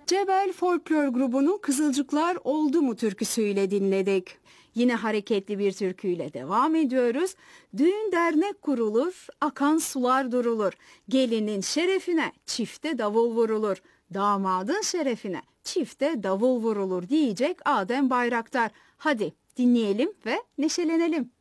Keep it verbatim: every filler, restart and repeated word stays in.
Cebel Folklor grubunun Kızılcıklar Oldu mu türküsüyle dinledik. Yine hareketli bir türküyle devam ediyoruz. Düğün dernek kurulur, akan sular durulur. Gelinin şerefine çifte davul vurulur. Damadın şerefine çifte davul vurulur diyecek Adem Bayraktar. Hadi dinleyelim ve neşelenelim.